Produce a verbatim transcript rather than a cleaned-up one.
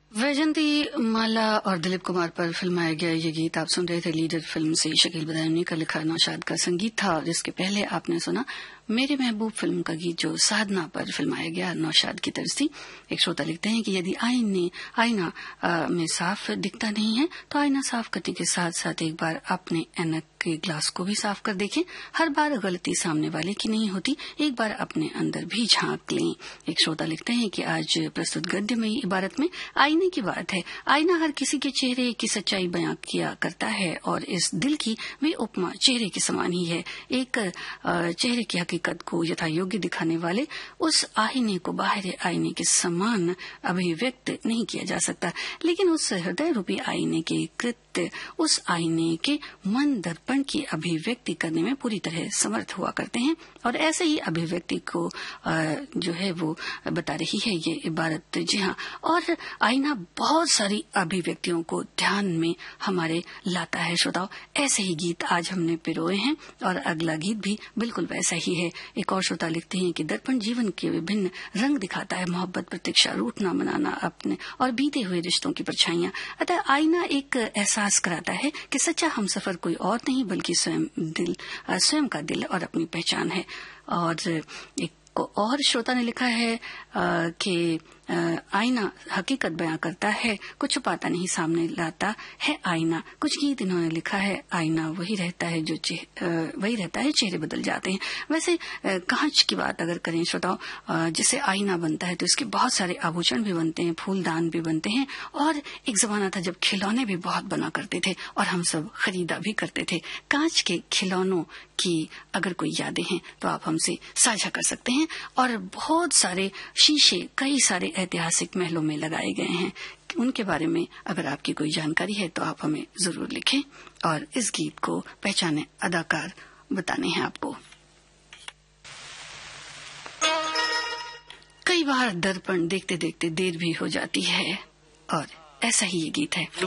वैजंती माला और दिलीप कुमार पर फिल्माया गया ये गीत आप सुन रहे थे लीडर फिल्म से। शकील बदायूनी का लिखा नौशाद का संगीत था और इसके पहले आपने सुना मेरे महबूब फिल्म का गीत जो साधना पर फिल्माया गया, नौशाद की तरफ से। एक श्रोता लिखते हैं कि यदि आईने आईना आ, में साफ दिखता नहीं है तो आईना साफ करने के साथ साथ एक बार अपने ऐनक के ग्लास को भी साफ कर देखें। हर बार गलती सामने वाले की नहीं होती, एक बार अपने अंदर भी झांक लें। एक श्रोता लिखते हैं कि आज प्रस्तुत गद्य में इबारत में आईने की बात है। आईना हर किसी के चेहरे की सच्चाई बयां किया करता है और इस दिल की भी उपमा चेहरे के समान ही है। एक चेहरे की हकीकत को यथा योग्य दिखाने वाले उस आईने को बाहर आईने के समान अभिव्यक्त नहीं किया जा सकता, लेकिन उस हृदय रूपी आईने के कृत्य उस आईने के मन दर्पण की अभिव्यक्ति करने में पूरी तरह समर्थ हुआ करते हैं और ऐसे ही अभिव्यक्ति को जो है वो बता रही है ये इबारत। जी हाँ, और आईना बहुत सारी अभिव्यक्तियों को ध्यान में हमारे लाता है। श्रोताओ, ऐसे ही गीत आज हमने पिरोए हैं और अगला गीत भी बिल्कुल वैसा ही है। एक और श्रोता लिखते हैं कि दर्पण जीवन के विभिन्न रंग दिखाता है, मोहब्बत, प्रतीक्षा, रूठना, मनाना, अपने और बीते हुए रिश्तों की परछाइयां। अतः आईना एक एहसास कराता है कि सच्चा हमसफर कोई और नहीं बल्कि स्वयं दिल, स्वयं का दिल और अपनी पहचान है। और एक और श्रोता ने लिखा है कि आईना हकीकत बयां करता है, कुछ छुपाता नहीं, सामने लाता है आईना। कुछ गीत इन्होंने लिखा है आईना वही रहता है जो वही रहता है, चेहरे बदल जाते हैं। वैसे कांच की बात अगर करें श्रोताओं, जिसे आईना बनता है तो इसके बहुत सारे आभूषण भी बनते हैं, फूलदान भी बनते हैं और एक जमाना था जब खिलौने भी बहुत बना करते थे और हम सब खरीदा भी करते थे। कांच के खिलौनों की अगर कोई यादें हैं तो आप हमसे साझा कर सकते हैं। और बहुत सारे शीशे कई सारे ऐतिहासिक महलों में लगाए गए हैं, उनके बारे में अगर आपकी कोई जानकारी है तो आप हमें जरूर लिखें और इस गीत को पहचाने अदाकार बताने हैं आपको। कई बार दर्पण देखते देखते देर भी हो जाती है और ऐसा ही ये गीत है।